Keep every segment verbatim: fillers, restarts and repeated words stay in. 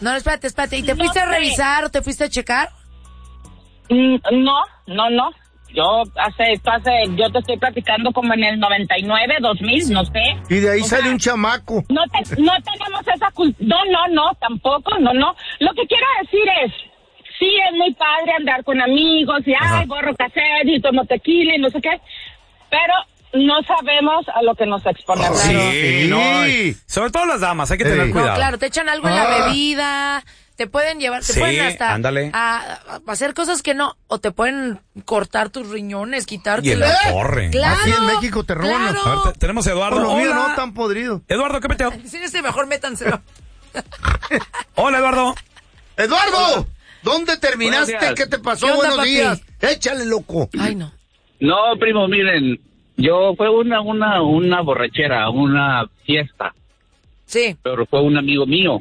No, espérate, espérate. ¿Y te fuiste no a revisar o te fuiste a checar? Mm, no, no, no. Yo hace, esto hace, yo te estoy platicando como en el noventa y nueve, dos mil, no sé. Y de ahí o sale sea, un chamaco. No, te, no tenemos esa cultura. No, no, no, tampoco, no, no. Lo que quiero decir es, sí es muy padre andar con amigos y, Ajá. ay, borro cassette y tomo tequila y no sé qué, pero no sabemos a lo que nos exponemos. Sí, Sí. no. y- Sobre todo las damas, hay que tener Sí. cuidado. No, claro, te echan algo en la Ah. bebida, te pueden llevar, te Sí, pueden hasta ándale. a, a hacer cosas que no, o te pueden cortar tus riñones, quitarte. Y el aporre. Claro. Aquí en México te roban. Claro. A ver, te- tenemos a Eduardo. Por lo mío Hola. no tan podrido. Eduardo, ¿qué peteo? Sí, ese mejor métanselo. Hola, Eduardo. Eduardo, ¿dónde terminaste? Buenos días. ¿Qué te pasó? ¿Qué onda, Buenos papi? días. Échale, loco. Ay, no. No, primo, miren, yo fue una, una, una borrachera, una fiesta, Sí, pero fue un amigo mío.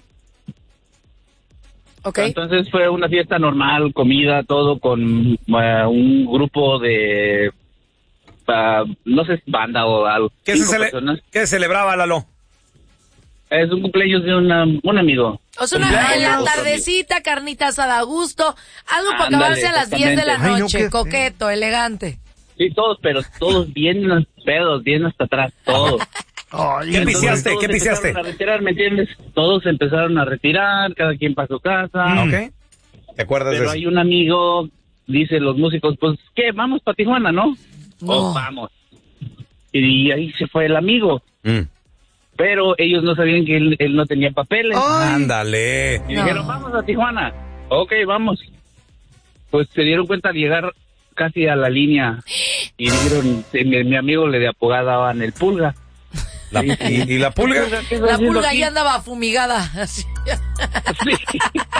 ok. Entonces fue una fiesta normal, comida, todo con eh, un grupo de, ah, no sé, banda o algo. ¿Qué se, cinco cele- personas. ¿Qué celebraba, Lalo? Es un cumpleaños de una, un amigo. O sea, una, Cumpleaños en la de otro tardecita, carnita asada a gusto, algo para Ándale, acabarse a las diez de la exactamente. Ay, no, noche, qué coqueto, elegante. Sí, todos, pero todos bien pedos, bien hasta atrás, todos. Ay, ¿Qué entonces- pisteaste? Todos ¿Qué pisteaste? empezaron a retirar, ¿me entiendes? Todos empezaron a retirar, cada quien para su casa. Ah, ¿ok? ¿Te acuerdas de Pero eso? hay un amigo, dice los músicos, pues, ¿qué? Vamos para Tijuana, ¿no? No. Oh, vamos. Y ahí se fue el amigo. Mm. Pero ellos no sabían que él, él no tenía papeles. Ay. Ándale. Y No. dijeron, vamos a Tijuana. Ok, vamos. Pues se dieron cuenta al llegar casi a la línea. Y dijeron, eh, mi, mi amigo le apodaban el Pulga. La- y, y la pulga? ¿Qué estás La haciendo pulga aquí? ya andaba fumigada. Así. Sí.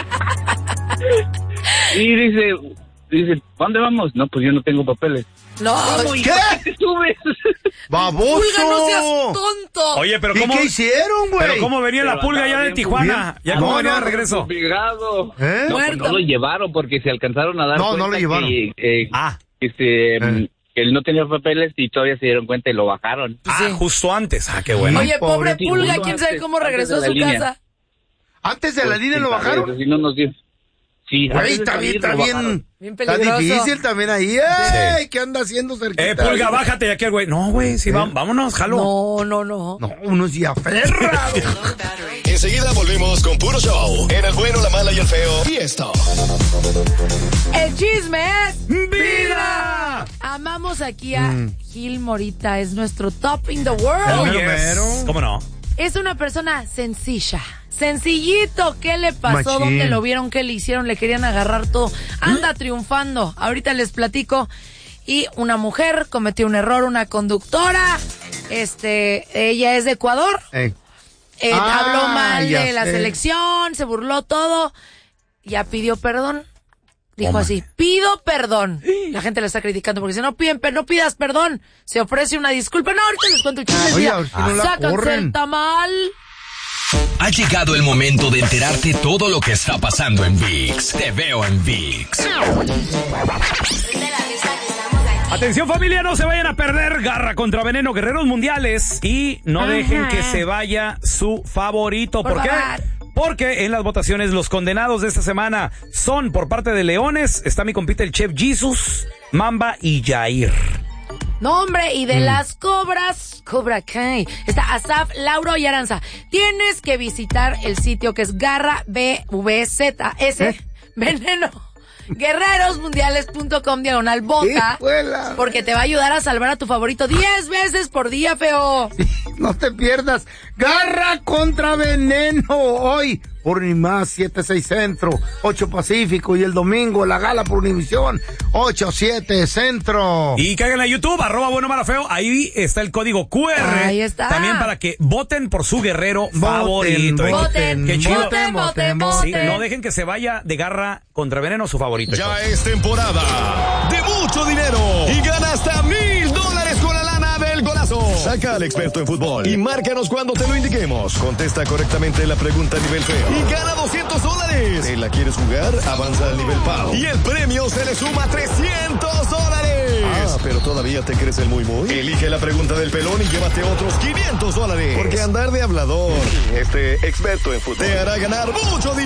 Y dice, dice, ¿dónde vamos? No, pues yo no tengo papeles. No, ¿Cómo? ¿Y ¿Qué? por qué te subes? ¡Baboso! pulga, no seas tonto. Oye, pero ¿Y ¿cómo, qué hicieron, güey? pero cómo venía la Pero pulga ya andaba de bien Tijuana? ¿Ya cómo No, venía no, de regreso? Fumigado. ¿Eh? No, pues Muerto. no lo llevaron porque se alcanzaron a dar No, no cuenta lo llevaron. que, que, Ah. que se, Eh. que él no tenía papeles y todavía se dieron cuenta y lo bajaron. Ah, Sí. justo antes. Ah, qué bueno. Oye, pobre Pobre pulga, pulga. quién sabe cómo Antes- regresó a antes su de la línea. casa. ¿Antes de la Pues, línea lo sin saber, bajaron? Si no nos dio. Sí, Güey, antes de está salir bien, está lo bajaron. bien. Bien Está peligroso. difícil también ahí. ¡Ey! ¿Qué anda haciendo cerquita? Eh, pulga, bájate ya que el güey. No, güey, sí, va- vámonos, jalo. No, no, no. No, uno sí aferra. Enseguida volvemos con puro show. En el bueno, la mala y el feo. Y esto. El chisme es ¡Vida! amamos aquí a Mm. Gil Morita, es nuestro top in the Oh, world. Mero, yes. mero. ¿Cómo no? Es una persona sencilla, sencillito. ¿Qué le pasó? Machín. ¿Dónde lo vieron? ¿Qué le hicieron? Le querían agarrar todo. Anda triunfando. Ahorita les platico. Y una mujer cometió un error, una conductora. Este, ella es de Ecuador. Ey. Eh, Ah, habló mal ya de la sé. selección, se burló todo. Ya pidió perdón. Dijo Toma. así, pido perdón. La gente le está criticando porque si no piden, pero no pidas perdón. Se ofrece una disculpa. No, ahorita les cuento el chisme. Oye, Mira, a ver si no la sácanse corren. el tamal. Ha llegado el momento de enterarte todo lo que está pasando en ViX. Te veo en ViX. Atención familia, no se vayan a perder Garra contra Veneno, Guerreros Mundiales. Y no Ajá. dejen que se vaya su favorito. ¿Por, Por qué? favor. Porque en las votaciones los condenados de esta semana son por parte de Leones. Está mi compita el chef Jesus, Mamba y Jair. No, hombre, y Mm. de las cobras, Cobra Kai. Está Asaf, Lauro y Aranza. Tienes que visitar el sitio que es Garra B V Z S ¿Eh? Veneno. guerrerosmundiales punto com diagonal vota. Hijuela. Porque te va a ayudar a salvar a tu favorito diez veces por día, feo. No te pierdas. Garra contra Veneno. Hoy, por Unimás, siete seis Centro, ocho Pacífico. Y el domingo, la gala por Univisión, ocho siete Centro. Y caigan a YouTube, arroba bueno mala feo. Ahí está el código Q R. Ahí está. También para que voten por su guerrero favorito. Voten, Qué chido. voten, voten, Sí, voten. no dejen que se vaya de Garra contra Veneno su favorito. Ya es temporada de mucho dinero y gana hasta mil dólares con la lana del golazo. Saca al experto en fútbol y márcanos cuando te lo indiquemos. Contesta correctamente la pregunta a nivel feo y gana doscientos dólares. ¿Te la quieres jugar? Avanza al nivel pavo y el premio se le suma trescientos dólares. Ah, pero todavía te crees el muy muy. Elige la pregunta del pelón y llévate otros quinientos dólares. Porque andar de hablador, este experto en fútbol, te hará ganar mucho dinero.